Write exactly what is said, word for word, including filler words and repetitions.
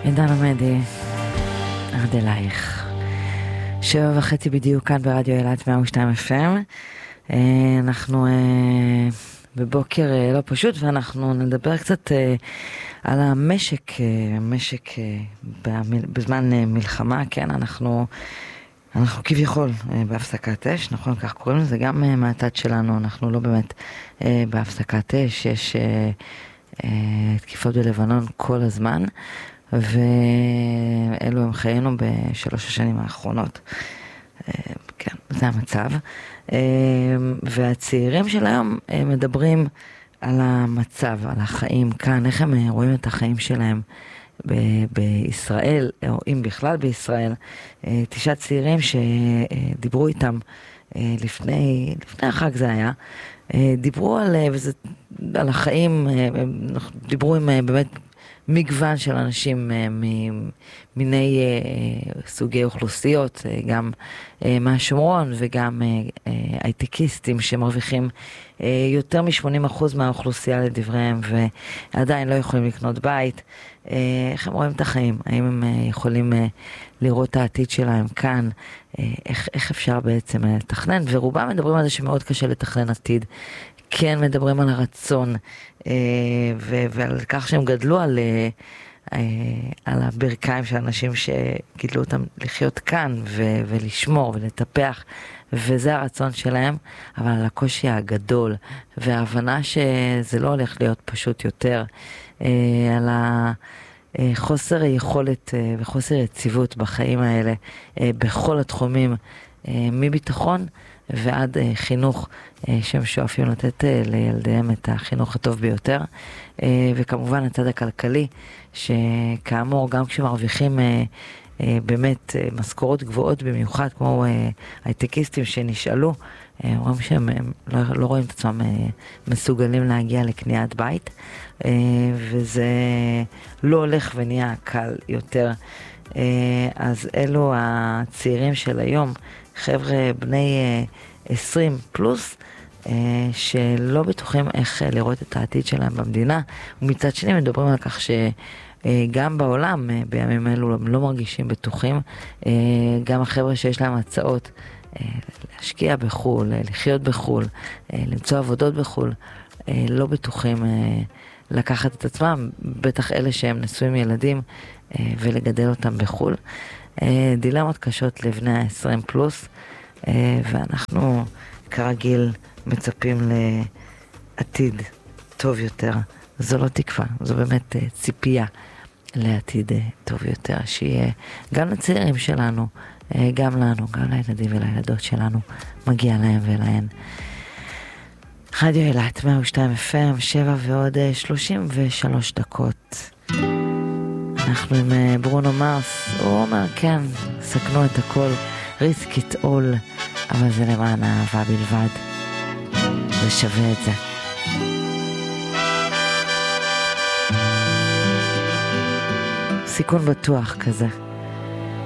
עידן עמדי, עד אלייך. שבע וחצי בדיוק כאן ברדיו אילת מאה ושתיים אף אם. אנחנו בבוקר לא פשוט, ואנחנו נדבר קצת על המשק, משק בזמן מלחמה, כן, אנחנו, אנחנו כביכול בהפסקת אש, נכון, כך קוראים לזה, גם מהצד שלנו, אנחנו לא באמת בהפסקת אש, יש תקיפות בלבנון כל הזמן, ואלו הם חיינו בשלוש השנים האחרונות. כן, זה המצב. והצעירים של היום מדברים על המצב, על החיים כאן, איך הם רואים את החיים שלהם ב- בישראל, או אם בכלל בישראל. תשעה צעירים שדיברו איתם לפני, לפני החג זה היה, דיברו על, וזה, על החיים, דיברו עם באמת מגוון של אנשים ממיני סוגי אוכלוסיות, גם מהשומרון וגם הייטקיסטים שמרוויחים יותר מ-שמונים אחוז מהאוכלוסייה לדבריהם ועדיין לא יכולים לקנות בית. איך הם רואים את החיים? האם הם יכולים לראות את העתיד שלהם כאן? איך, איך אפשר בעצם לתכנן? ורובם מדברים על זה שמאוד קשה לתכנן עתיד. כן מדברים על הרצון ו- ועל כך שהם גדלו על, על הברכיים של אנשים שגידלו אותם לחיות כאן ו- ולשמור ולטפח, וזה הרצון שלהם, אבל על הקושי הגדול וההבנה שזה לא הולך להיות פשוט יותר, על החוסר יכולת וחוסר יציבות בחיים האלה בכל התחומים, מביטחון ועד חינוך שהם שואפים לתת לילדיהם את החינוך הטוב ביותר, וכמובן הצד הכלכלי, שכאמור גם כשמרוויחים באמת משכורות גבוהות במיוחד, כמו הייטקיסטים שנשאלו, רואים שהם לא, לא רואים את עצמם מסוגלים להגיע לקניית בית, וזה לא הולך ונהיה קל יותר. אז אלו הצעירים של היום, חבר'ה בני עשרים פלוס, שלא בטוחים איך לראות את העתיד שלהם במדינה, ומצד שני מדברים על כך שגם בעולם בימים אלו הם לא מרגישים בטוחים. גם החבר'ה שיש להם הצעות להשקיע בחול, לחיות בחול, למצוא עבודות בחול, לא בטוחים לקחת את עצמם, בטח אלה שהם נשואים ילדים ולגדל אותם בחול. דילמות קשות לבני ה-עשרים פלוס, ואנחנו כרגיל מצפים לעתיד טוב יותר. זו לא תקווה, זו באמת ציפייה לעתיד טוב יותר, שיהיה גם לצעירים שלנו, גם לנו, גם לילדים ולילדות שלנו, מגיע להם ולהן. רדיו אילת מאה ושתיים אף אם, שבע ועוד שלושים ושלוש דקות. אנחנו עם ברונו מרס, הוא אומר כן, סכנו את הכל, risk it all, אבל זה למען האהבה בלבד, זה שווה את זה. סיכון בטוח כזה.